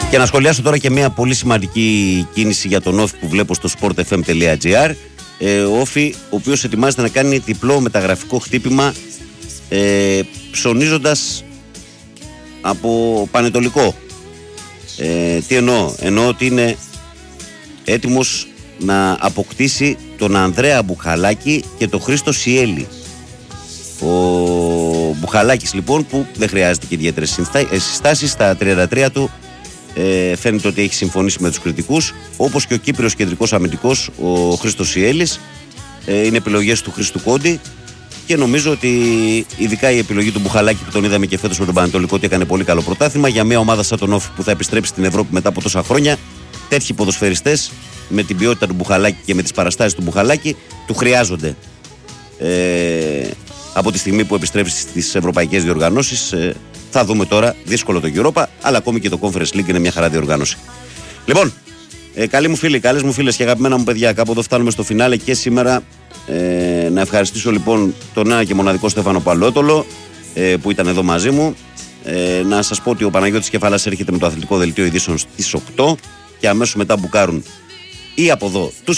Και να σχολιάσω τώρα και μια πολύ σημαντική κίνηση για τον Όφη που βλέπω στο sportfm.gr. Ο Όφη, ο οποίος ετοιμάζεται να κάνει διπλό μεταγραφικό χτύπημα ψωνίζοντας από Πανετολικό. Τι εννοώ? Εννοώ ότι είναι έτοιμος να αποκτήσει τον Ανδρέα Μπουχαλάκη και τον Χρήστο Σιέλη. Ο Μπουχαλάκης λοιπόν, που δεν χρειάζεται και ιδιαίτερες συστάσεις, στα 33 του φαίνεται ότι έχει συμφωνήσει με τους κριτικούς, όπως και ο Κύπριος κεντρικός αμυντικός ο Χρήστος Σιέλης. Είναι επιλογές του Χρήστου Κόντι και νομίζω ότι ειδικά η επιλογή του Μπουχαλάκη που τον είδαμε και φέτος με τον Πανετολικό ότι έκανε πολύ καλό πρωτάθλημα για μια ομάδα σαν τον Όφη που θα επιστρέψει στην Ευρώπη μετά από τόσα χρόνια. Τέτοιοι ποδοσφαιριστές με την ποιότητα του Μπουχαλάκη και με τις παραστάσεις του Μπουχαλάκη του χρειάζονται από τη στιγμή που επιστρέψει στις ευρωπαϊκές διοργανώσεις. Θα δούμε τώρα, δύσκολο το Europa, αλλά ακόμη και το Conference League είναι μια χαρά διοργάνωση. Λοιπόν, καλοί μου φίλοι, καλές μου φίλες και αγαπημένα μου παιδιά, κάπου εδώ φτάνουμε στο φινάλε και σήμερα. Να ευχαριστήσω λοιπόν τον ένα και μοναδικό Στέφανο Παλότολο που ήταν εδώ μαζί μου. Να σας πω ότι ο Παναγιώτης Κεφαλάς έρχεται με το αθλητικό δελτίο ειδήσεων στις 8 και αμέσως μετά μπουκάρουν ή από εδώ τους